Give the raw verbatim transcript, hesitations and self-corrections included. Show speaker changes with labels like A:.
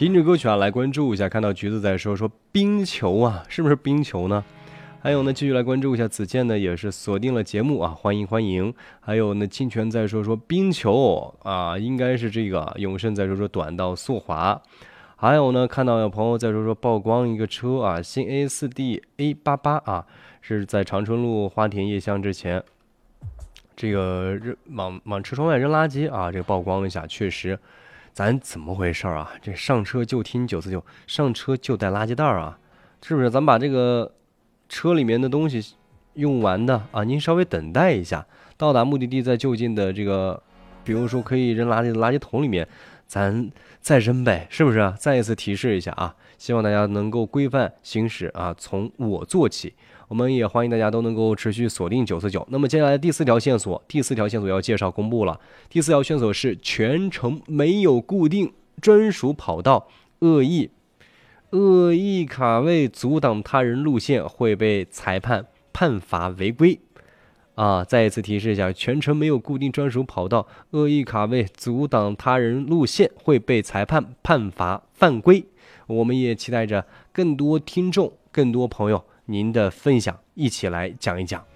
A: 听着歌曲啊，来关注一下。看到橘子在说说冰球啊，是不是冰球呢？还有呢，继续来关注一下。子健呢也是锁定了节目啊，欢迎欢迎。还有呢，清泉在说说冰球啊，应该是这个。永胜在说说短道速滑。还有呢，看到有朋友在说说曝光一个车啊，新 A 四 D A 八八啊，是在长春路花田夜香之前，这个扔往往车窗外扔垃圾啊，这个曝光一下，确实。咱怎么回事啊？这上车就听九四九，上车就带垃圾袋啊，是不是？咱把这个车里面的东西用完的啊，您稍微等待一下，到达目的地在就近的这个，比如说可以扔垃圾的垃圾桶里面，咱再扔呗，是不是？再一次提示一下啊，希望大家能够规范行驶啊，从我做起。我们也欢迎大家都能够持续锁定九四九。那么接下来第四条线索，第四条线索要介绍公布了。第四条线索是全程没有固定专属跑道，恶意恶意卡位阻挡他人路线会被裁判判罚违规。啊，再一次提示一下，全程没有固定专属跑道，恶意卡位阻挡他人路线会被裁判判罚犯规。我们也期待着更多听众、更多朋友您的分享，一起来讲一讲。